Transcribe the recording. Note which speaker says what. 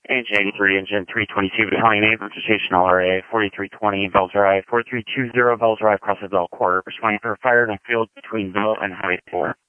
Speaker 1: Engine 83, Engine 322, Battalion 8, registration LRA 4320, Bell Drive, 4320, Bell Drive, cross the Bell Quarter, responding for a fire in a field between Bell and Highway 4.